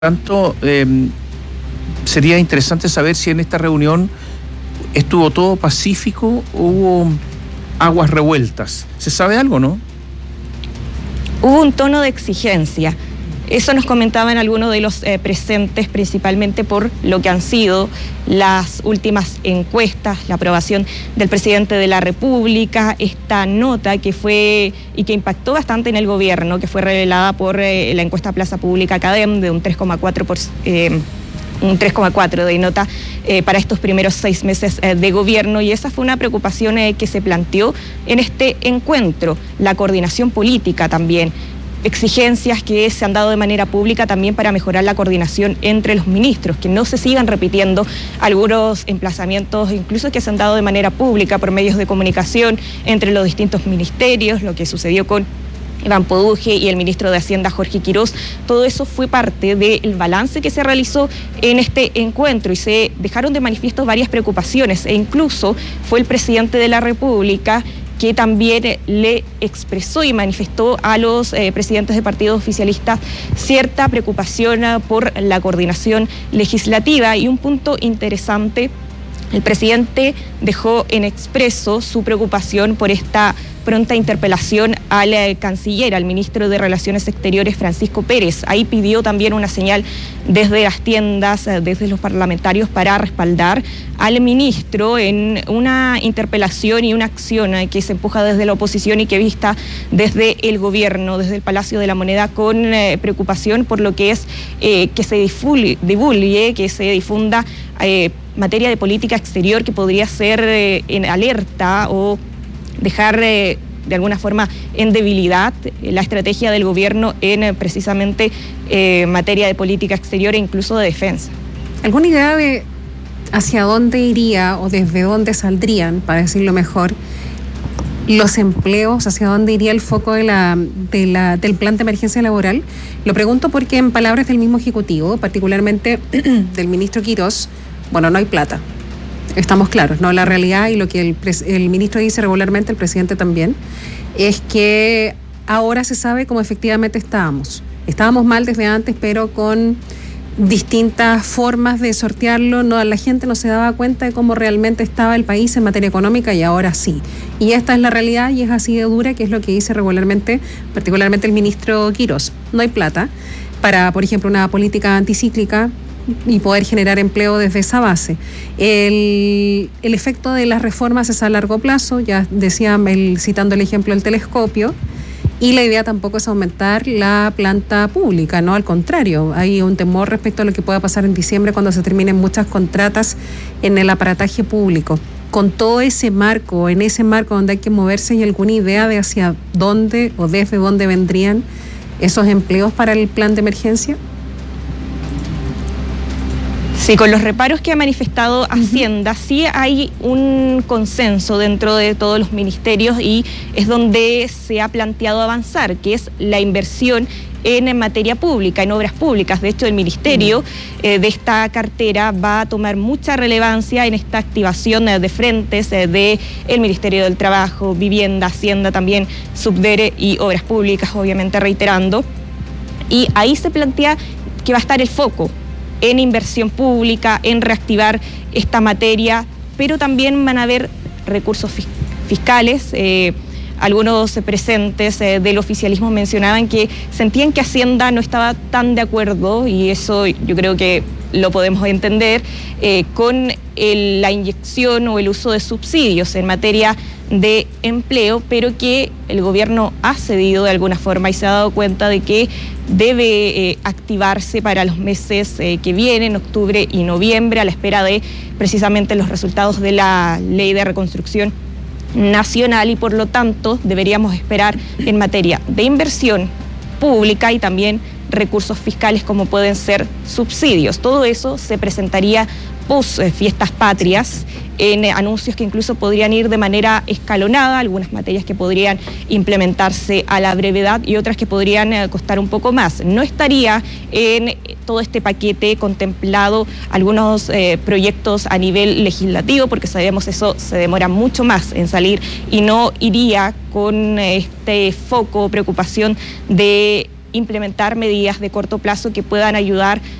tanto, sería interesante saber si en esta reunión estuvo todo pacífico o hubo aguas revueltas. ¿Se sabe algo, no? Hubo un tono de exigencia. Eso nos comentaban algunos de los presentes, principalmente por lo que han sido las últimas encuestas, la aprobación del presidente de la República, esta nota que fue y que impactó bastante en el gobierno, que fue revelada por la encuesta Plaza Pública Academ de un 3,4 de nota para estos primeros 6 meses de gobierno, y esa fue una preocupación que se planteó en este encuentro, la coordinación política también. Exigencias que se han dado de manera pública también para mejorar la coordinación entre los ministros, que no se sigan repitiendo algunos emplazamientos, incluso que se han dado de manera pública por medios de comunicación entre los distintos ministerios, lo que sucedió con Iván Poduje y el ministro de Hacienda, Jorge Quirós. Todo eso fue parte del balance que se realizó en este encuentro y se dejaron de manifiesto varias preocupaciones, e incluso fue el presidente de la República que también le expresó y manifestó a los presidentes de partidos oficialistas cierta preocupación por la coordinación legislativa. Y un punto interesante, el presidente dejó en expreso su preocupación por esta pronta interpelación al canciller, al ministro de Relaciones Exteriores, Francisco Pérez. Ahí pidió también una señal desde las tiendas, desde los parlamentarios, para respaldar al ministro en una interpelación y una acción que se empuja desde la oposición y que vista desde el gobierno, desde el Palacio de la Moneda, con preocupación por lo que es que se divulgue, que se difunda materia de política exterior que podría ser en alerta o dejar de alguna forma en debilidad la estrategia del gobierno en precisamente materia de política exterior e incluso de defensa. ¿Alguna idea de hacia dónde iría o desde dónde saldrían, para decirlo mejor, los empleos, hacia dónde iría el foco del plan de emergencia laboral? Lo pregunto porque en palabras del mismo Ejecutivo, particularmente del ministro Quirós, bueno, no hay plata. Estamos claros, ¿no? La realidad, y lo que el ministro dice regularmente, el presidente también, es que ahora se sabe cómo efectivamente estábamos. Estábamos mal desde antes, pero con distintas formas de sortearlo, la gente no se daba cuenta de cómo realmente estaba el país en materia económica, y ahora sí. Y esta es la realidad, y es así de dura, que es lo que dice regularmente, particularmente el ministro Quirós. No hay plata para, por ejemplo, una política anticíclica y poder generar empleo desde esa base. El efecto de las reformas es a largo plazo, ya decía, citando el ejemplo del telescopio, y la idea tampoco es aumentar la planta pública, ¿no? Al contrario, hay un temor respecto a lo que pueda pasar en diciembre cuando se terminen muchas contratas en el aparataje público. Con todo ese marco, en ese marco donde hay que moverse, ¿hay alguna idea de hacia dónde o desde dónde vendrían esos empleos para el plan de emergencia? Sí, con los reparos que ha manifestado Hacienda, sí hay un consenso dentro de todos los ministerios, y es donde se ha planteado avanzar, que es la inversión en materia pública, en obras públicas. De hecho, el ministerio de esta cartera va a tomar mucha relevancia en esta activación de frentes del Ministerio del Trabajo, Vivienda, Hacienda también, Subdere y Obras Públicas, obviamente reiterando. Y ahí se plantea que va a estar el foco en inversión pública, en reactivar esta materia, pero también van a haber recursos fiscales. Algunos presentes del oficialismo mencionaban que sentían que Hacienda no estaba tan de acuerdo, y eso yo creo que lo podemos entender, con la inyección o el uso de subsidios en materia de empleo, pero que el gobierno ha cedido de alguna forma y se ha dado cuenta de que debe activarse para los meses que vienen, octubre y noviembre, a la espera de precisamente los resultados de la Ley de Reconstrucción Nacional, y por lo tanto deberíamos esperar en materia de inversión pública y también recursos fiscales como pueden ser subsidios. Todo eso se presentaría post fiestas patrias, en anuncios que incluso podrían ir de manera escalonada, algunas materias que podrían implementarse a la brevedad y otras que podrían costar un poco más. No estaría en todo este paquete contemplado algunos proyectos a nivel legislativo, porque sabemos eso se demora mucho más en salir y no iría con este foco o preocupación de implementar medidas de corto plazo que puedan ayudar